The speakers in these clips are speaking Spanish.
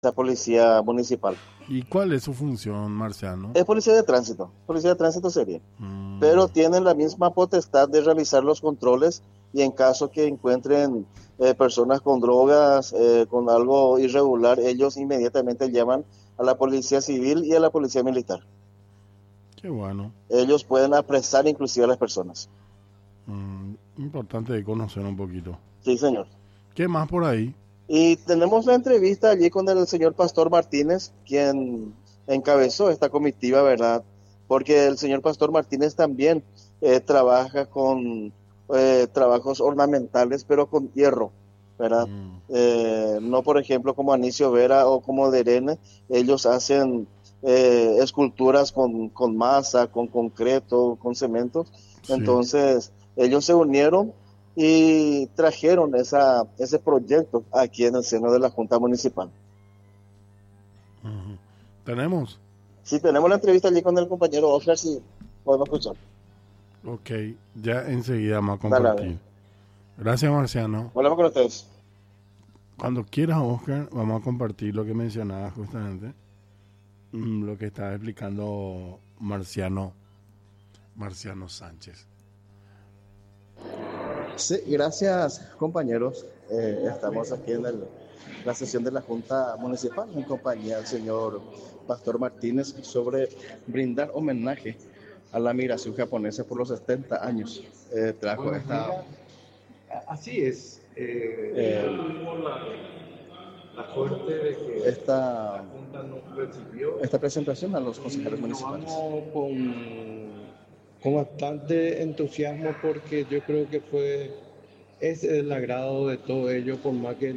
la policía municipal. ¿Y cuál es su función, Marciano? Es policía de tránsito sería, pero Mm, tienen la misma potestad de realizar los controles y en caso que encuentren personas con drogas, con algo irregular, ellos inmediatamente llaman a la policía civil y a la policía militar. qué bueno. Ellos pueden apresar inclusive a las personas. Importante conocer un poquito. Sí, señor. ¿Qué más por ahí? Y tenemos la entrevista allí con el señor Pastor Martínez, quien encabezó esta comitiva, ¿verdad? Porque el señor Pastor Martínez también trabaja con trabajos ornamentales, pero con hierro, ¿verdad? Mm, No, por ejemplo, como Anicio Vera o como Derene, ellos hacen esculturas con masa, con concreto, con cemento. sí. Entonces, ellos se unieron y trajeron ese proyecto aquí en el seno de la Junta Municipal. Ujú. Tenemos. Sí, tenemos la entrevista allí con el compañero Oscar, si podemos escuchar. Ok, ya enseguida vamos a Dale, a ver. compartir. Gracias, Marciano. Volvemos con ustedes. Cuando quieras, Oscar, vamos a compartir lo que mencionaba justamente, lo que estaba explicando Marciano Sánchez. Sí, gracias compañeros. Estamos aquí en la sesión de la Junta Municipal en compañía del señor Pastor Martínez sobre brindar homenaje a la migración japonesa por los 70 años. Trajo Bueno, esta, mira, así es. Nosotros tuvimos la suerte de que esta, la Junta nos recibió esta presentación a los y consejeros nos municipales. vamos con bastante entusiasmo porque yo creo que es el agrado de todo ello, por más que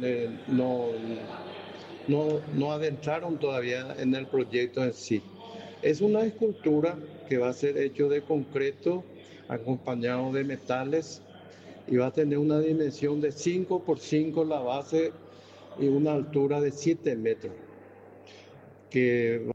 no adentraron todavía en el proyecto en sí. Es una escultura que va a ser hecho de concreto acompañado de metales y va a tener una dimensión de 5 por 5 la base y una altura de 7 metros, que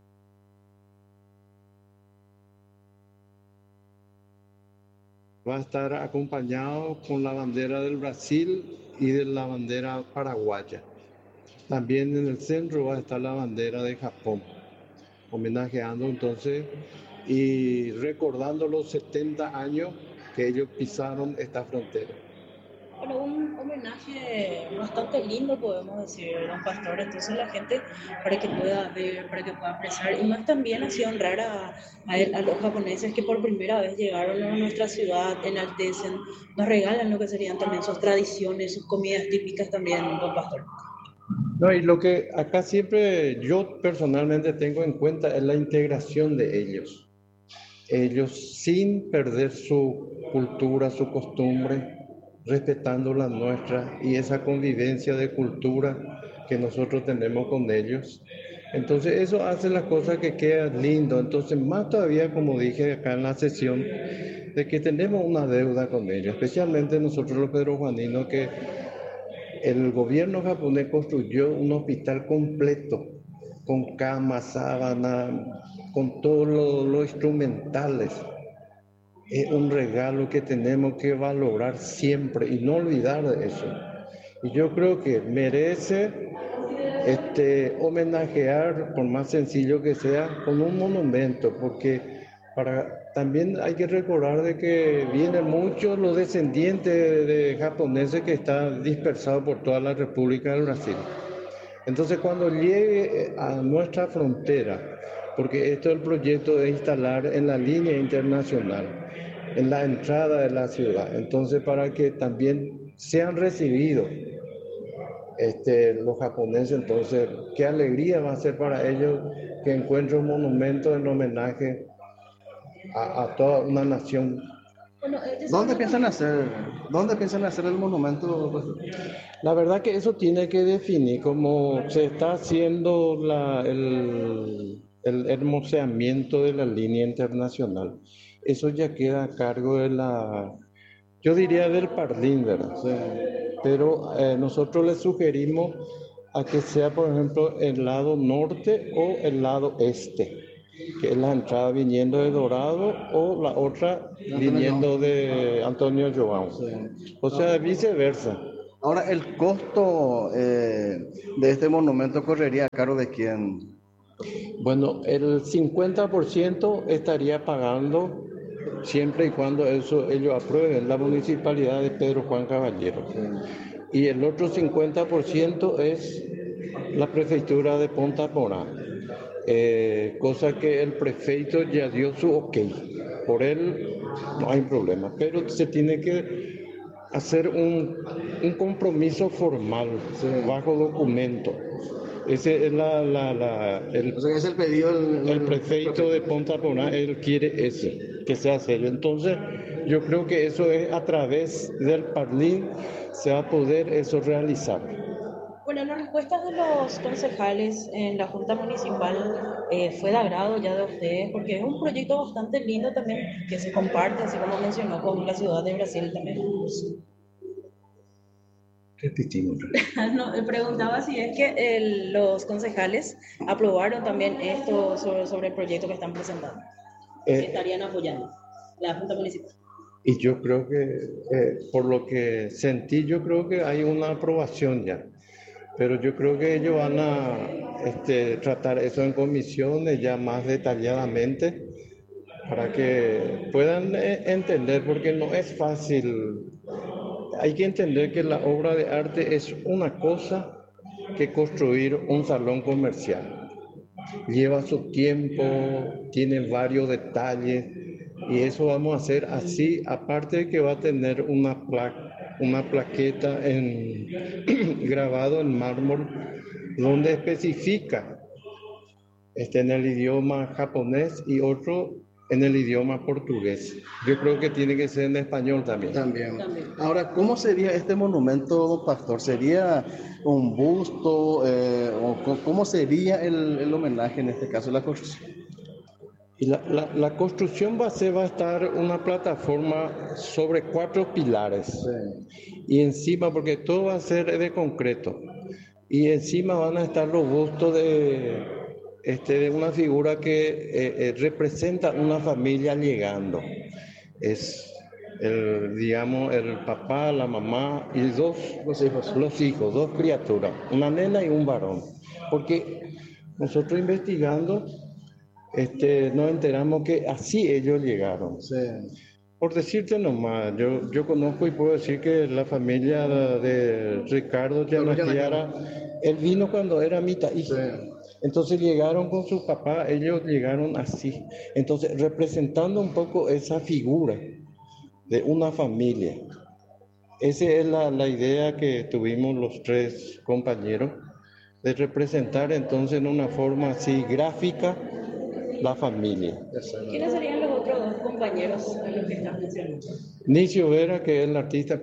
va a estar acompañado con la bandera del Brasil y de la bandera paraguaya. También en el centro va a estar la bandera de Japón, homenajeando entonces y recordando los 70 años que ellos pisaron esta frontera. Bueno, un homenaje bastante lindo, podemos decir, don Pastor. Entonces la gente, para que pueda ver, para que pueda apreciar, y más también así honrar a los japoneses que por primera vez llegaron a nuestra ciudad, enaltecen, nos regalan lo que serían también sus tradiciones, sus comidas típicas también, don Pastor. No, y lo que acá siempre yo personalmente tengo en cuenta es la integración de ellos. Ellos sin perder su cultura, su costumbre, respetando la nuestra y esa convivencia de cultura que nosotros tenemos con ellos. Entonces eso hace las cosas que quedan lindo. Entonces más todavía, como dije acá en la sesión, de que tenemos una deuda con ellos, especialmente nosotros los pedrojuaninos, que el gobierno japonés construyó un hospital completo, con camas, sábana, con todos los instrumentales. Es un regalo que tenemos que valorar siempre y no olvidar de eso. Y yo creo que merece homenajear, por más sencillo que sea, con un monumento, porque también hay que recordar de que vienen muchos los descendientes de japoneses que están dispersados por toda la República del Brasil. Entonces, cuando llegue a nuestra frontera, porque esto es el proyecto de instalar en la línea internacional, en la entrada de la ciudad, entonces para que también sean recibidos los japoneses, entonces qué alegría va a ser para ellos que encuentren un monumento en homenaje a toda una nación. Bueno, ¿Dónde piensan hacer el monumento? La verdad que eso tiene que definir cómo se está haciendo el hermoseamiento de la línea internacional. Eso ya queda a cargo yo diría del Parlín, ¿verdad? Sí. Pero nosotros le sugerimos a que sea, por ejemplo, el lado norte o el lado este, que es la entrada viniendo de Dorado o la otra viniendo de Antonio João. Sí. O sea, viceversa. Ahora, ¿el costo de este monumento correría a cargo de quién? Bueno, el 50% estaría pagando siempre y cuando ellos aprueben la municipalidad de Pedro Juan Caballero. Y el otro 50% es la prefectura de Punta Mora, cosa que el prefecto ya dio su ok. Por él no hay problema, pero se tiene que hacer un compromiso formal, bajo documento. Ese es O sea, es el pedido el prefecto de Punta Mora, él quiere que sea serio. Entonces, yo creo que eso es a través del Parlín se va a poder eso realizar. Bueno, las respuestas de los concejales en la Junta Municipal fue de agrado ya de ustedes, porque es un proyecto bastante lindo también que se comparte, así como mencionó, con la ciudad de Brasil también. Repetimos. No, preguntaba si es que los concejales aprobaron también esto sobre el proyecto que están presentando, que estarían apoyando la Junta Municipal. Y yo creo que, por lo que sentí, yo creo que hay una aprobación ya. Pero yo creo que ellos van a tratar eso en comisiones ya más detalladamente para que puedan entender, porque no es fácil. Hay que entender que la obra de arte es una cosa que construir un salón comercial. Lleva su tiempo, tiene varios detalles y eso vamos a hacer así, aparte de que va a tener una plaqueta grabado en mármol donde especifica en el idioma japonés y otro en el idioma portugués. Yo creo que tiene que ser en español también. También. Ahora, ¿cómo sería este monumento, don Pastor? ¿Sería un busto? ¿O cómo sería el homenaje en este caso, la construcción? Y la construcción va a estar una plataforma sobre 4 pilares. Sí. Y encima, porque todo va a ser de concreto, y encima van a estar los bustos de una figura que representa una familia llegando. Es el papá, la mamá y los hijos, 2 criaturas, una nena y un varón. Porque nosotros investigando nos enteramos que así ellos llegaron. Sí. Por decirte nomás, yo conozco y puedo decir que la familia de Ricardo Yanaquiara, él vino cuando era mitad hijo. Sí. Entonces llegaron con su papá, ellos llegaron así. Entonces, representando un poco esa figura de una familia. Esa es la idea que tuvimos los 3 compañeros, de representar entonces en una forma así gráfica la familia. ¿Quiénes serían los otros 2 compañeros a los que estás mencionando? Nicio Vera, que es el artista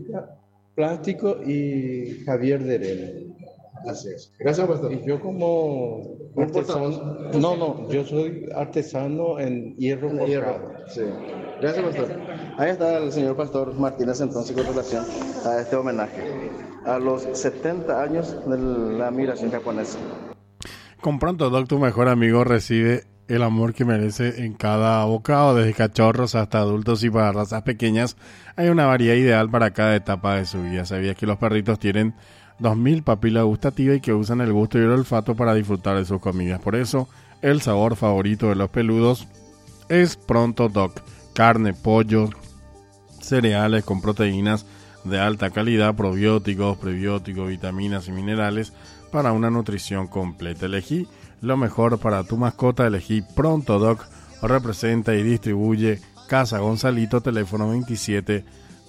plástico, y Javier Derel. Así es. Gracias, Pastor. Y yo como artesano, yo soy artesano en hierro forjado. Sí. Gracias, Pastor. Ahí está el señor Pastor Martínez entonces con relación a este homenaje a los 70 años de la migración japonesa. Con Pronto Doc, tu mejor amigo recibe el amor que merece en cada bocado, desde cachorros hasta adultos, y para razas pequeñas hay una variedad ideal para cada etapa de su vida. ¿Sabías que los perritos tienen 2000 papilas gustativas y que usan el gusto y el olfato para disfrutar de sus comidas? Por eso, el sabor favorito de los peludos es Pronto Doc. Carne, pollo, cereales con proteínas de alta calidad, probióticos, prebióticos, vitaminas y minerales para una nutrición completa. Elegí lo mejor para tu mascota, elegí Pronto Doc. Representa y distribuye Casa Gonzalito, teléfono 27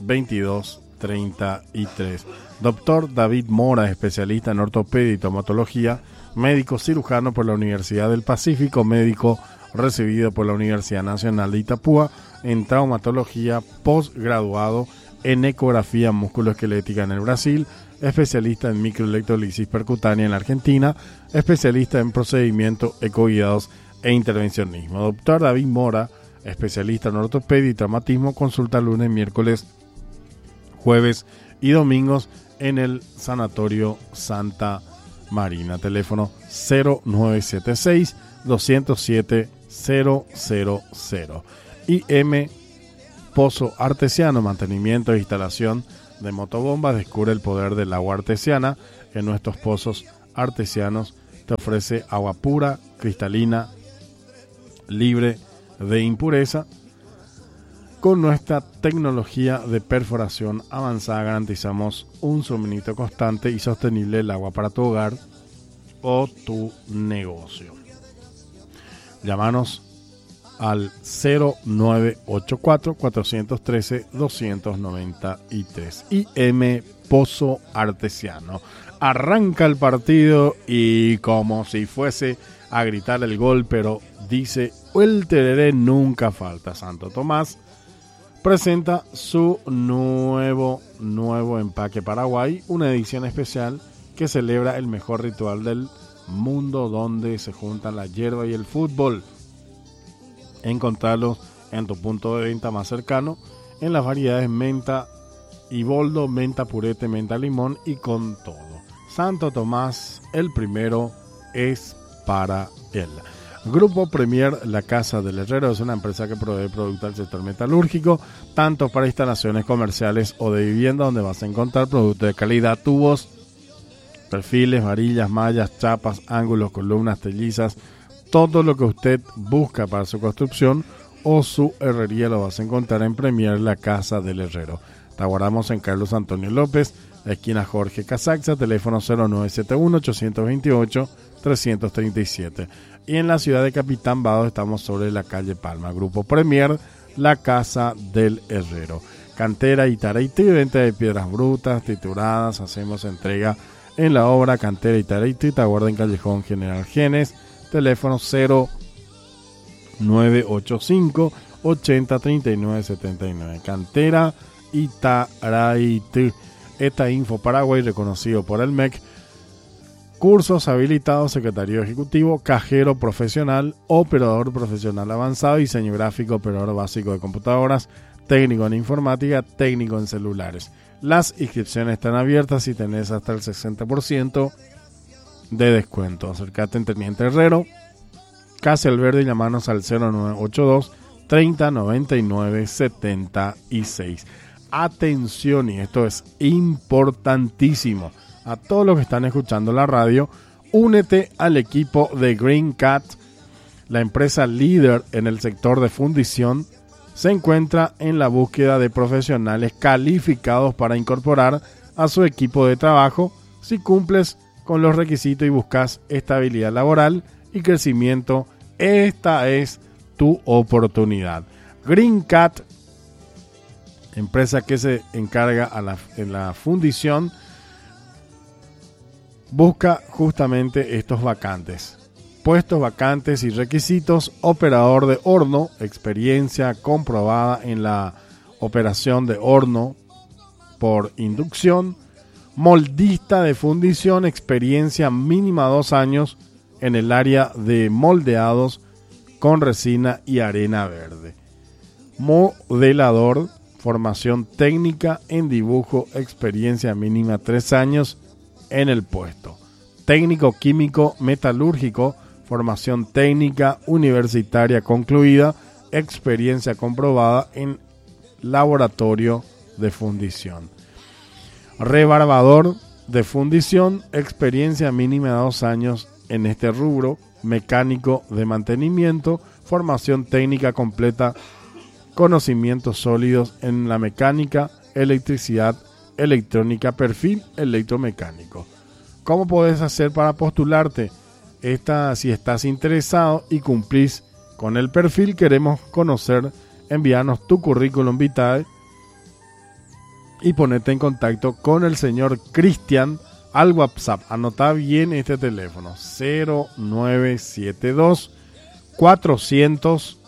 22 33. Doctor David Mora, especialista en ortopedia y traumatología, médico cirujano por la Universidad del Pacífico, médico recibido por la Universidad Nacional de Itapúa en traumatología, posgraduado en ecografía musculoesquelética en el Brasil, especialista en microelectrolisis percutánea en la Argentina, especialista en procedimientos ecoguiados e intervencionismo. Doctor David Mora, especialista en ortopedia y traumatismo, consulta lunes, miércoles, jueves y domingos en el Sanatorio Santa Marina. Teléfono 0976 207 000. IM Pozo Artesiano, mantenimiento e instalación de Motobomba. Descubre el poder del agua artesiana. En nuestros pozos artesianos te ofrece agua pura, cristalina, libre de impureza. Con nuestra tecnología de perforación avanzada garantizamos un suministro constante y sostenible del agua para tu hogar o tu negocio. Llámanos al 0984-413-293. IM Pozo Artesiano. Arranca el partido y como si fuese a gritar el gol, pero dice el tereré nunca falta. Santo Tomás presenta su nuevo empaque Paraguay, una edición especial que celebra el mejor ritual del mundo donde se juntan la hierba y el fútbol. Encontrarlos en tu punto de venta más cercano en las variedades menta y boldo, menta purete, menta limón y con todo. Santo Tomás, el primero es para él. Grupo Premier, la Casa del Herrero, es una empresa que provee productos al sector metalúrgico, tanto para instalaciones comerciales o de vivienda, donde vas a encontrar productos de calidad, tubos, perfiles, varillas, mallas, chapas, ángulos, columnas, tellizas, todo lo que usted busca para su construcción o su herrería lo vas a encontrar en Premier, la Casa del Herrero. Te aguardamos en Carlos Antonio López, esquina Jorge Casaxa, teléfono 0971-828-337. Y en la ciudad de Capitán Vado estamos sobre la calle Palma. Grupo Premier, la Casa del Herrero. Cantera y Taraití, venta de piedras brutas, trituradas. Hacemos entrega en la obra Cantera y Taraití. Te aguarda en Callejón General Genes. Teléfono 0985-803979. Cantera y Taraití. Esta Info Paraguay, reconocido por el MEC. Cursos habilitados, secretario ejecutivo, cajero profesional, operador profesional avanzado, diseño gráfico, operador básico de computadoras, técnico en informática, técnico en celulares. Las inscripciones están abiertas y tenés hasta el 60% de descuento. Acércate en Teniente Herrero, Casa El Verde, y llamanos al 0982 30 99 76. Atención, y esto es importantísimo. A todos los que están escuchando la radio, únete al equipo de Green Cat, la empresa líder en el sector de fundición. Se encuentra en la búsqueda de profesionales calificados para incorporar a su equipo de trabajo si cumples con los requisitos y buscas estabilidad laboral y crecimiento. Esta es tu oportunidad. Green Cat, empresa que se encarga en la fundición, busca justamente estos vacantes. Puestos vacantes y requisitos: operador de horno, experiencia comprobada en la operación de horno por inducción; moldista de fundición, experiencia mínima 2 años en el área de moldeados con resina y arena verde; modelador, formación técnica en dibujo, experiencia mínima 3 años en el puesto; técnico químico metalúrgico, formación técnica universitaria concluida, experiencia comprobada en laboratorio de fundición; rebarbador de fundición, experiencia mínima de 2 años en este rubro; mecánico de mantenimiento, formación técnica completa, conocimientos sólidos en la mecánica, electricidad, electrónica, perfil electromecánico. ¿Cómo puedes hacer para postularte? Si estás interesado y cumplís con el perfil, queremos conocer, envíanos tu currículum vitae y ponete en contacto con el señor Cristian al WhatsApp. Anota bien este teléfono: 0972 400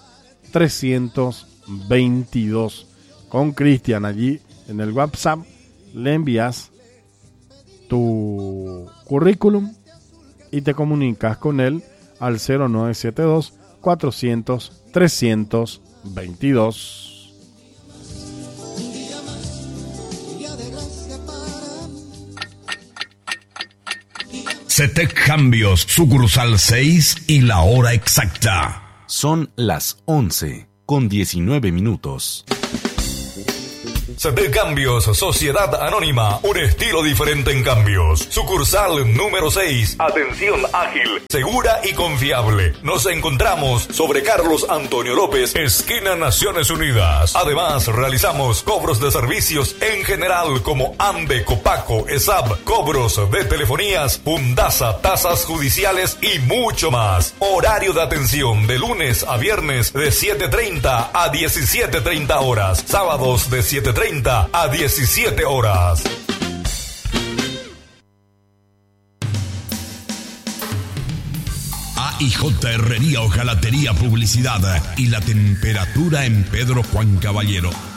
322. Con Cristian allí en el WhatsApp le envías tu currículum y te comunicas con él al 0972 400 322. CETEC Cambios, sucursal 6 y la hora exacta. Son las 11:19. CD Cambios Sociedad Anónima, un estilo diferente en cambios. Sucursal número 6. Atención ágil, segura y confiable. Nos encontramos sobre Carlos Antonio López, esquina Naciones Unidas. Además, realizamos cobros de servicios en general como AMBE, Copaco, ESAB, cobros de telefonías, Fundasa, tasas judiciales y mucho más. Horario de atención de lunes a viernes de 7:30 a 17:30 horas. Sábados de 7:30 a 17 horas. AIJ Herrería, Hojalatería, Publicidad y la temperatura en Pedro Juan Caballero.